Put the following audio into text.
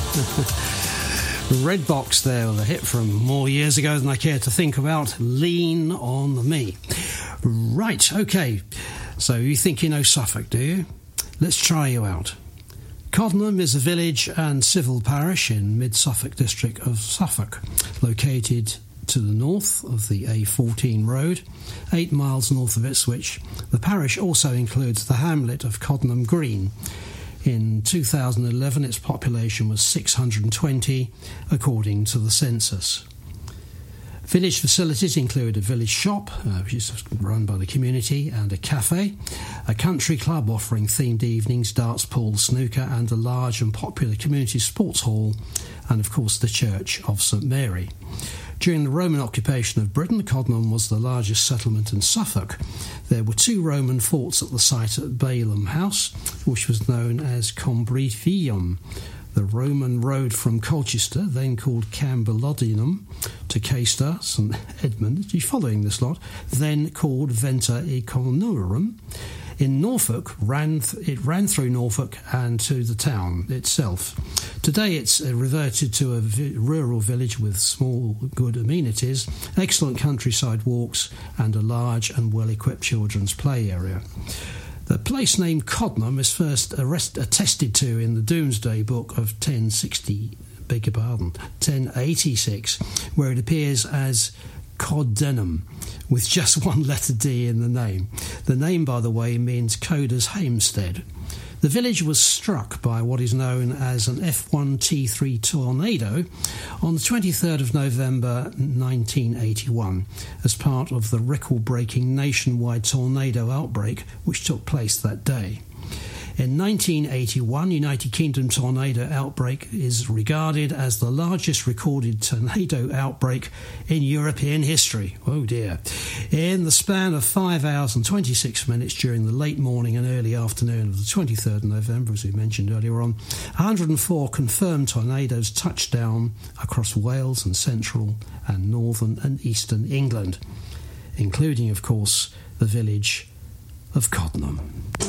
Red Box there with a hit from more years ago than I care to think about, Lean on Me. Right, okay, so you think you know Suffolk, do you? Let's try you out. Coddenham is a village and civil parish in mid-Suffolk district of Suffolk, located to the north of the A14 road, 8 miles north of Ipswich. The parish also includes the hamlet of Coddenham Green. In 2011, its population was 620, according to the census. Village facilities include a village shop, which is run by the community, and a cafe, a country club offering themed evenings, darts, pool, snooker, and a large and popular community sports hall, and of course the Church of St Mary. During the Roman occupation of Britain, Coddenham was the largest settlement in Suffolk. There were 2 Roman forts at the site at Balham House, which was known as Combrivium. The Roman road from Colchester, then called Cambolodunum, to Caister, St Edmund, are you following this lot? Then called Venta Econorum. In Norfolk, it ran through Norfolk and to the town itself. Today it's reverted to a rural village with small good amenities, excellent countryside walks and a large and well-equipped children's play area. The place name Coddenham is first attested to in the Domesday Book of 1086, where it appears as Coddenham, with just one letter D in the name. The name, by the way, means Coder's Homestead. The village was struck by what is known as an F1T3 tornado on the 23rd of November 1981 as part of the record-breaking nationwide tornado outbreak which took place that day. In 1981, United Kingdom tornado outbreak is regarded as the largest recorded tornado outbreak in European history. Oh dear. In the span of 5 hours and 26 minutes during the late morning and early afternoon of the 23rd of November, as we mentioned earlier on, 104 confirmed tornadoes touched down across Wales and central and northern and eastern England, including, of course, the village of Coddenham.